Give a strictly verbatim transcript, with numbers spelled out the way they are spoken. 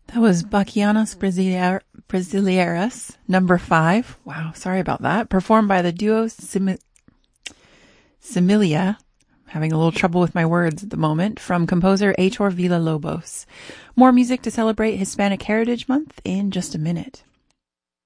That was Bachianas Brasileir- Brasileiras, number five. Wow, sorry about that. Performed by the duo Sim- Similia. Having a little trouble with my words at the moment. From composer Heitor Villa-Lobos. More music to celebrate Hispanic Heritage Month in just a minute.